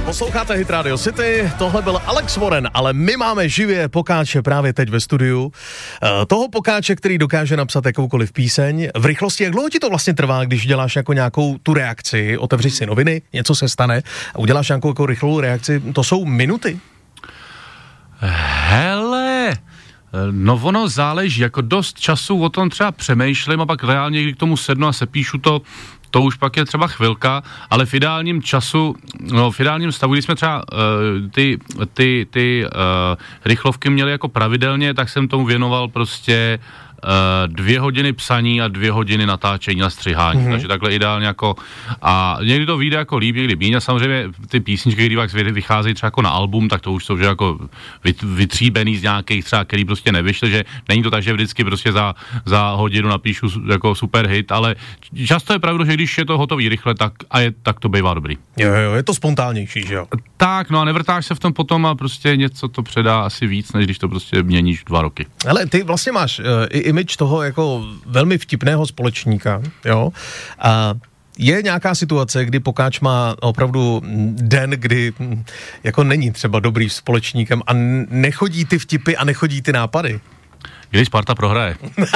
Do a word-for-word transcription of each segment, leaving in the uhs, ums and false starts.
Posloucháte Hit Radio City, tohle byl Alex Warren, ale my máme živě Pokáče právě teď ve studiu. Uh, toho Pokáče, který dokáže napsat jakoukoliv píseň v rychlosti. Jak dlouho ti to vlastně trvá, když děláš jako nějakou tu reakci, otevřeš si noviny, něco se stane a uděláš nějakou jako rychlou reakci, to jsou minuty? Hele, no ono záleží, jako dost času o tom třeba přemýšlím a pak reálně, kdy k tomu sednu a sepíšu to, to už pak je třeba chvilka, ale v ideálním času, no v ideálním stavu, když jsme třeba uh, ty, ty, ty uh, rychlovky měli jako pravidelně, tak jsem tomu věnoval prostě uh, dvě hodiny psaní a dvě hodiny natáčení a střihání, mm-hmm. takže takhle ideálně jako, a někdy to vyjde jako líp, někdy míň a samozřejmě ty písničky, kdy pak vycházejí třeba jako na album, tak to už jsou že jako vytříbený z nějakých třeba, který prostě nevyšly, že není to tak, že vždycky prostě za, za hodinu napíšu jako super hit, ale často je pravda, že když je to hotový rychle, tak, a je, tak to bývá dobrý. Jo, jo, je to spontánnější, že jo? Tak, no a nevrtáš se v tom potom a prostě něco to předá asi víc, než když to prostě měníš dva roky. Ale ty vlastně máš uh, i image toho jako velmi vtipného společníka, jo? A je nějaká situace, kdy Pokáč má opravdu den, kdy jako není třeba dobrý společníkem a nechodí ty vtipy a nechodí ty nápady? Když Sparta prohraje.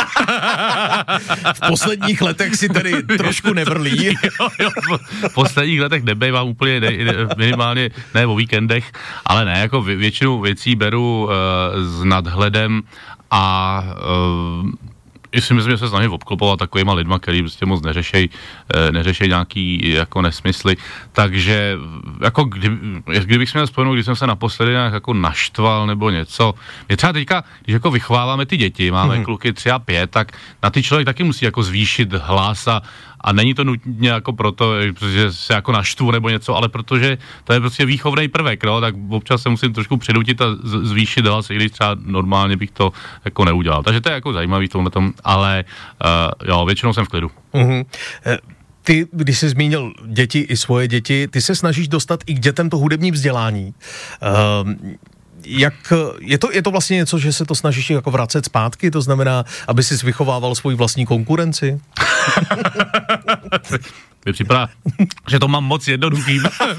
V posledních letech si tedy trošku nevrlí. jo, jo, v posledních letech nebejvám úplně ne, minimálně, ne o víkendech, ale ne, jako vě, většinu věcí beru uh, s nadhledem a uh, si myslím, že se snažím obklopovat takovýma lidma, který prostě moc neřešej, neřešej nějaký jako nesmysly, takže jako kdyby, kdybych si měl vzpomenout, když jsem se naposledy nějak jako naštval nebo něco. Mě třeba teďka, když jako vychováváme ty děti, máme mm-hmm. kluky tři a pět, tak na ty člověk taky musí jako zvýšit hlas a A není to nutně jako proto, že se jako naštvu nebo něco, ale protože to je prostě výchovný prvek, no, tak občas se musím trošku předutit a zvýšit hlas, i když třeba normálně bych to jako neudělal. Takže to je jako zajímavý v tomhletom, ale uh, jo, většinou jsem v klidu. Mm-hmm. Ty, když jsi zmínil děti i svoje děti, ty se snažíš dostat i k dětem to hudební vzdělání. Uh, Jak, je, to, je to vlastně něco, že se to snažíš jako vracet zpátky, to znamená, aby jsi vychovával svoji vlastní konkurenci? Mi připadá, že to mám moc jednoduchý.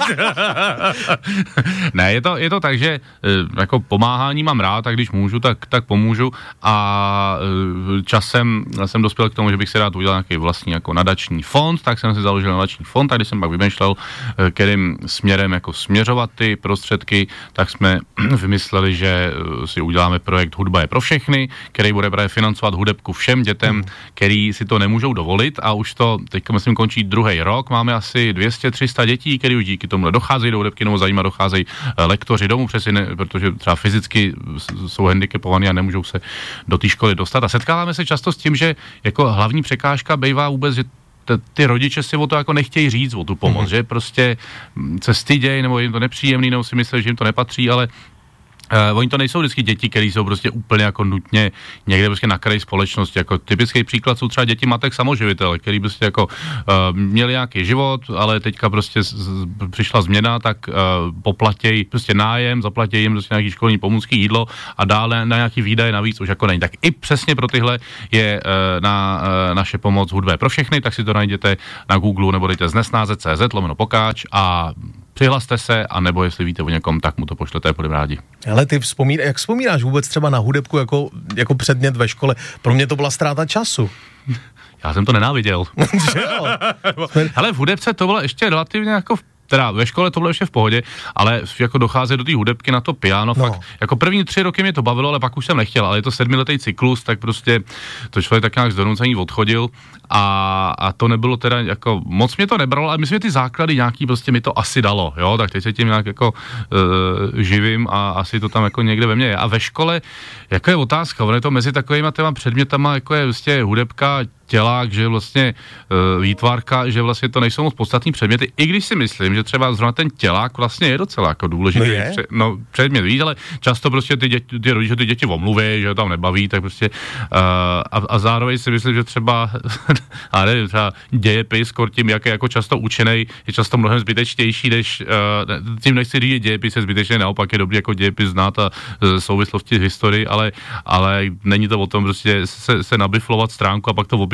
Ne, je to, je to tak, že jako pomáhání mám rád, a když můžu, tak, tak pomůžu a časem jsem dospěl k tomu, že bych si rád udělal nějaký vlastní jako nadační fond, tak jsem si založil nadační fond a když jsem pak vymýšlel, kterým směrem jako směřovat ty prostředky, tak jsme vymysleli, že si uděláme projekt Hudba je pro všechny, který bude právě financovat hudebku všem dětem, hmm. který si to nemůžou dovolit a už to teďka myslím končí druhý rok, máme asi dvě stě tři sta dětí, který už díky tomu docházejí do hudebky, nebo zajímá, docházejí lektoři domů, přesně ne, protože třeba fyzicky jsou handicapovaní a nemůžou se do té školy dostat. A setkáváme se často s tím, že jako hlavní překážka bývá vůbec, že t- ty rodiče si o to jako nechtějí říct, o tu pomoc, mm-hmm. že prostě se stydějí, nebo jim to nepříjemný, nebo si myslí, že jim to nepatří, ale Uh, oni to nejsou vždycky děti, které jsou prostě úplně jako nutně někde prostě na kraji společnosti. Jako typický příklad jsou třeba děti matek samoživitele, který prostě jako uh, měli nějaký život, ale teďka prostě z, z, přišla změna, tak uh, poplatěj prostě nájem, zaplatěj jim prostě nějaký školní pomůcky, jídlo a dále na nějaký výdaje navíc už jako není. Tak i přesně pro tyhle je uh, na uh, naše pomoc Hudba je pro všechny, tak si to najděte na Google nebo dejte znesnáze tečka cé zet lomeno Pokáč a přihlaste se, a nebo jestli víte o někom, tak mu to pošlete, budeme rádi. Ale ty vzpomín, jak vzpomínáš vůbec třeba na hudebku jako, jako předmět ve škole? Pro mě to byla ztráta času. Já jsem to nenáviděl. Ale v hudebce to bylo ještě relativně jako teda ve škole to bylo ještě v pohodě, ale jako docházet do té hudebky na to piano, no. Fakt, jako první tři roky mě to bavilo, ale pak už jsem nechtěl, ale je to sedmiletý cyklus, tak prostě to člověk tak nějak z donucení odchodil a, a to nebylo teda jako, moc mě to nebralo, ale myslím, že ty základy nějaký prostě mi to asi dalo, jo, tak teď se tím nějak jako uh, živím a asi to tam jako někde ve mně je. A ve škole, jako je otázka, ono je to mezi takovýma těma předmětama, jako je vlastně hudebka, tělák, že vlastně uh, výtvarka, že vlastně to nejsou moc podstatný předměty, i když si myslím, že třeba zrovna ten tělák vlastně je docela jako důležitý no pře- no, předmět, víš, ale často prostě ty, děti, ty rodiče ty děti omluví, že ho tam nebaví, tak prostě uh, a, a zároveň si myslím, že třeba a nevím, třeba dějepis, tím, jak je jako často učenej, je často mnohem zbytečnější, než uh, tím nechci říct, že dějepis je zbytečný, naopak je dobrý jako dějepis znát a uh, souvislosti z historii, ale, ale není to o tom prostě se, se nabiflovat stránku a pak to